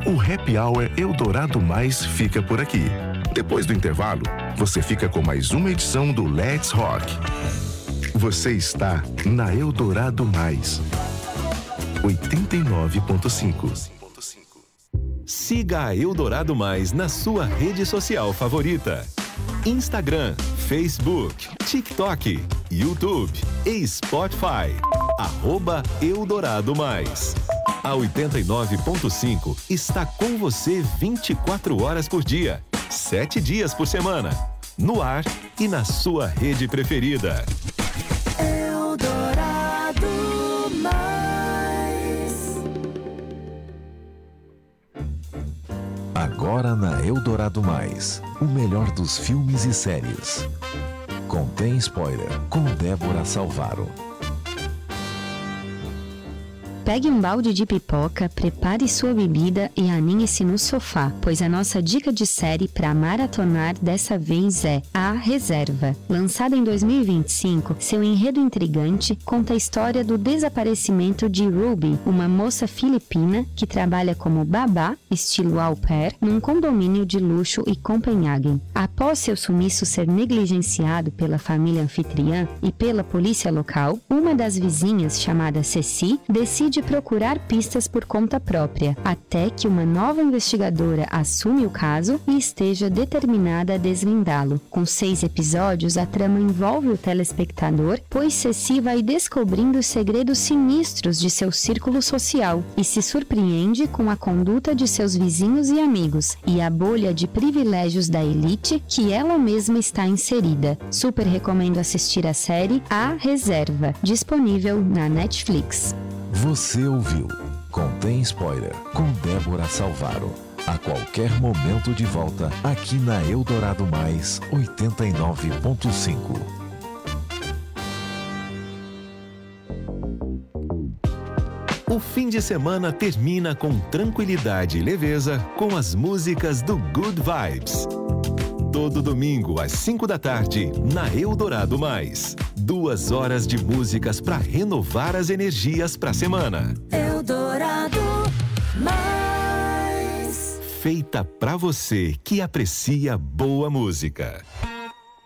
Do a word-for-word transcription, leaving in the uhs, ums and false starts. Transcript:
O Happy Hour Eldorado Mais fica por aqui. Depois do intervalo, você fica com mais uma edição do Let's Rock. Você está na Eldorado Mais, oitenta e nove ponto cinco. Siga a Eldorado Mais na sua rede social favorita. Instagram, Facebook, TikTok, YouTube e Spotify. Arroba Eldorado Mais. A oitenta e nove ponto cinco está com você vinte e quatro horas por dia, sete dias por semana. No ar e na sua rede preferida. Eldorado Mais. Agora na Eldorado Mais, o melhor dos filmes e séries. Contém spoiler com Débora Salvaro. Pegue um balde de pipoca, prepare sua bebida e aninhe-se no sofá, pois a nossa dica de série para maratonar dessa vez é A Reserva. Lançada em dois mil e vinte e cinco, seu enredo intrigante conta a história do desaparecimento de Ruby, uma moça filipina que trabalha como babá, estilo au pair, num condomínio de luxo em Copenhagen. Após seu sumiço ser negligenciado pela família anfitriã e pela polícia local, uma das vizinhas, chamada Ceci, decide de procurar pistas por conta própria, até que uma nova investigadora assume o caso e esteja determinada a desvendá-lo. Com seis episódios, a trama envolve o telespectador, pois Ceci vai descobrindo os segredos sinistros de seu círculo social e se surpreende com a conduta de seus vizinhos e amigos e a bolha de privilégios da elite que ela mesma está inserida. Super recomendo assistir a série A Reserva, disponível na Netflix. Você ouviu Contém Spoiler com Débora Salvaro. A qualquer momento de volta aqui na Eldorado Mais oitenta e nove ponto cinco. O fim de semana termina com tranquilidade e leveza com as músicas do Good Vibes. Todo domingo às cinco da tarde na Eldorado Mais. Duas horas de músicas para renovar as energias para a semana. Eldorado Mais. Feita para você que aprecia boa música.